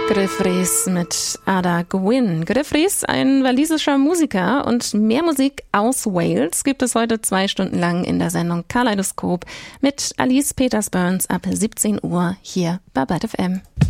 Griffiths mit Ada Gwyn. Griffiths, ein walisischer Musiker, und mehr Musik aus Wales gibt es heute 2 Stunden lang in der Sendung Kaleidoskop mit Alice Peters-Burns ab 17 Uhr hier bei Byte FM.